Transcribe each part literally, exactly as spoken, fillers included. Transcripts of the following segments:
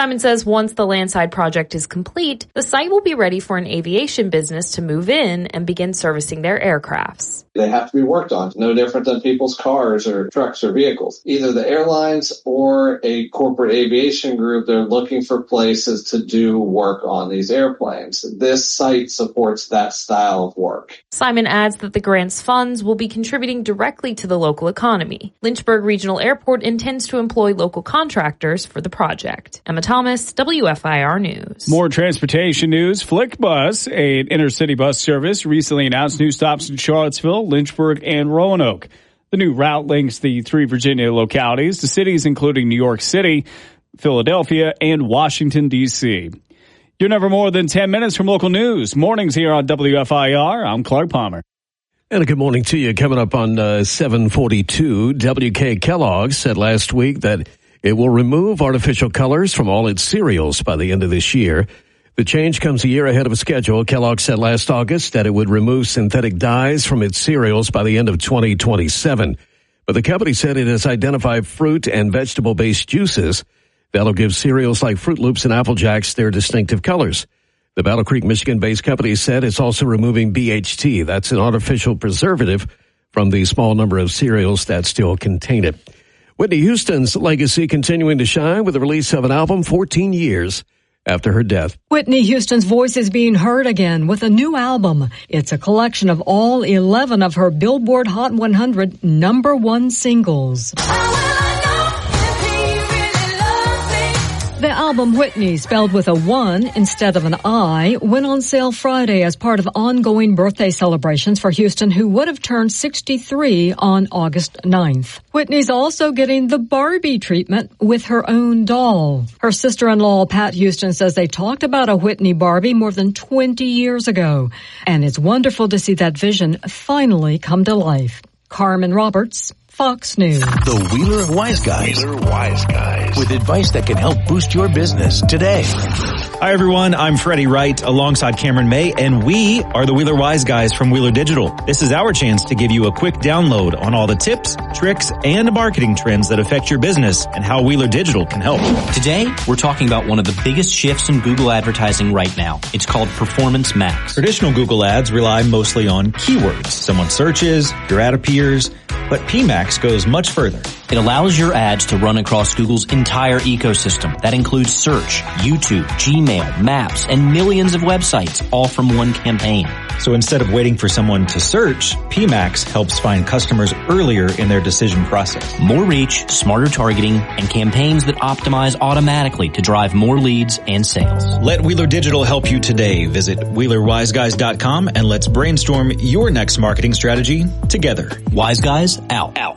Simon says once the landside project is complete, the site will be ready for an aviation business to move in and begin servicing their aircrafts. They have to be worked on, no different than people's cars or trucks or vehicles. Either the airlines or a corporate aviation group, they're looking for places to do work on these airplanes. This site supports that style of work. Simon adds that the grant's funds will be contributing directly to the local economy. Lynchburg Regional Airport intends to employ local contractors for the project. Emma Thomas, W F I R News. More transportation news. FlickBus, an intercity bus service, recently announced new stops in Charlottesville, Lynchburg, and Roanoke. The new route links the three Virginia localities to cities including New York City, Philadelphia, and Washington, D C You're never more than ten minutes from local news. Mornings here on W F I R. I'm Clark Palmer. And a good morning to you. Coming up on uh, seven forty-two, W K Kellogg said last week that it will remove artificial colors from all its cereals by the end of this year. The change comes a year ahead of schedule. Kellogg said last August that it would remove synthetic dyes from its cereals by the end of twenty twenty-seven. But the company said it has identified fruit and vegetable-based juices that'll give cereals like Fruit Loops and Apple Jacks their distinctive colors. The Battle Creek, Michigan-based company said it's also removing B H T. That's an artificial preservative from the small number of cereals that still contain it. Whitney Houston's legacy continuing to shine with the release of an album fourteen years after her death. Whitney Houston's voice is being heard again with a new album. It's a collection of all eleven of her Billboard Hot one hundred number one singles. The album Whitney, spelled with a one instead of an I, went on sale Friday as part of ongoing birthday celebrations for Houston, who would have turned sixty-three on August ninth. Whitney's also getting the Barbie treatment with her own doll. Her sister-in-law, Pat Houston, says they talked about a Whitney Barbie more than twenty years ago, and it's wonderful to see that vision finally come to life. Carmen Roberts, Fox News. The Wheeler Wise Guys. Wheeler Wise Guys. With advice that can help boost your business today. Hi, everyone. I'm Freddie Wright alongside Cameron May, and we are the Wheeler Wise Guys from Wheeler Digital. This is our chance to give you a quick download on all the tips, tricks, and marketing trends that affect your business and how Wheeler Digital can help. Today, we're talking about one of the biggest shifts in Google advertising right now. It's called Performance Max. Traditional Google ads rely mostly on keywords. Someone searches, your ad appears, but P MAX goes much further. It allows your ads to run across Google's entire ecosystem. That includes search, YouTube, Gmail, Maps, and millions of websites, all from one campaign. So instead of waiting for someone to search, P MAX helps find customers earlier in their decision process. More reach, smarter targeting, and campaigns that optimize automatically to drive more leads and sales. Let Wheeler Digital help you today. Visit Wheeler Wise Guys dot com and let's brainstorm your next marketing strategy together. Wise Guys, out. Out.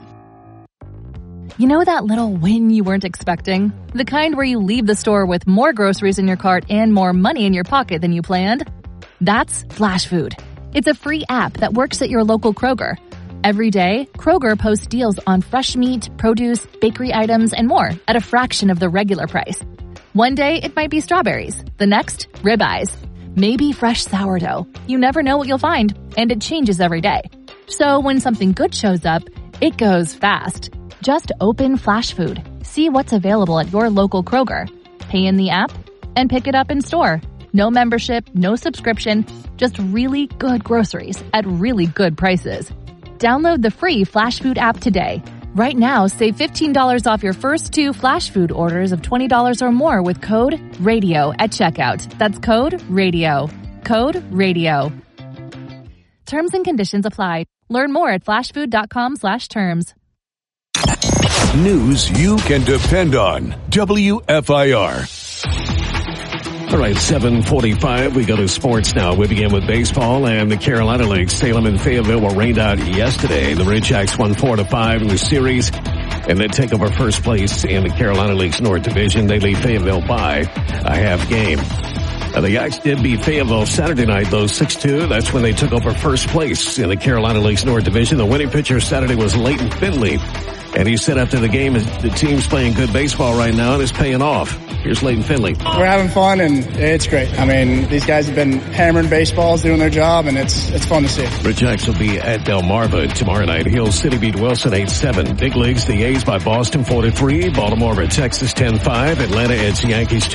You know that little win you weren't expecting? The kind where you leave the store with more groceries in your cart and more money in your pocket than you planned? That's Flash Food. It's a free app that works at your local Kroger. Every day, Kroger posts deals on fresh meat, produce, bakery items, and more at a fraction of the regular price. One day, it might be strawberries. The next, ribeyes. Maybe fresh sourdough. You never know what you'll find, and it changes every day. So when something good shows up, it goes fast. Just open Flash Food, see what's available at your local Kroger, pay in the app, and pick it up in store. No membership, no subscription, just really good groceries at really good prices. Download the free Flash Food app today. Right now, save fifteen dollars off your first two Flash Food orders of twenty dollars or more with code RADIO at checkout. That's code RADIO. Code RADIO. Terms and conditions apply. Learn more at flashfood.com slash terms. News you can depend on. W F I R. All right, seven forty-five. We go to sports now. We begin with baseball and the Carolina League. Salem and Fayetteville were rained out yesterday. The Red Jacks won four to five in the series and then take over first place in the Carolina League's North Division. They lead Fayetteville by a half game. Uh, the Yaks did beat Fayetteville Saturday night, though, six two. That's when they took over first place in the Carolina League's North Division. The winning pitcher Saturday was Leighton Finley. And he said after the game, the team's playing good baseball right now and it's paying off. Here's Leighton Finley. We're having fun and it's great. I mean, these guys have been hammering baseballs, doing their job, and it's it's fun to see. Red Jacks will be at Delmarva tomorrow night. Hill City beat Wilson eight seven. Big leagues, the A's by Boston four to three. Baltimore at Texas ten five. Atlanta edged the Yankees two